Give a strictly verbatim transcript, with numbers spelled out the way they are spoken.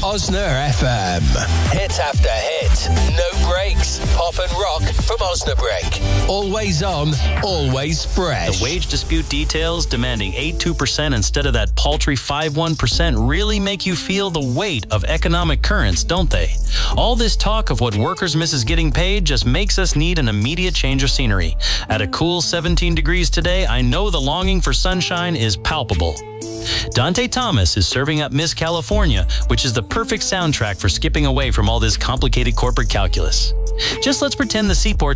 Osner F M. Hit after hit. No breaks. Pop and rock from Osnabrück. Always on, always fresh. The wage dispute details demanding eight point two percent instead of that paltry five point one percent really make you feel the weight of economic currents, don't they? All this talk of what workers misses getting paid just makes us need an immediate change of scenery. At a cool seventeen degrees today, I know the longing for sunshine is palpable. Dante Thomas is serving up Miss California, which is the perfect soundtrack for skipping away from all this complicated corporate calculus. Just let's pretend the seaport